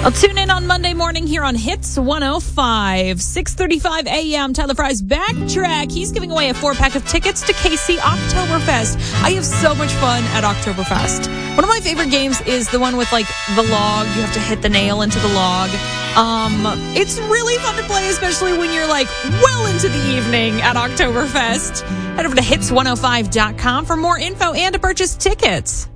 I'll tune in on Monday morning here on Hits 105, 6:35 a.m. Tyler Fry's Backtrack. He's giving away a 4-pack of tickets to KC Oktoberfest. I have so much fun at Oktoberfest. One of my favorite games is the one with, like, the log. You have to hit the nail into the log. It's really fun to play, especially when you're, like, well into the evening at Oktoberfest. Head over to hits105.com for more info and to purchase tickets.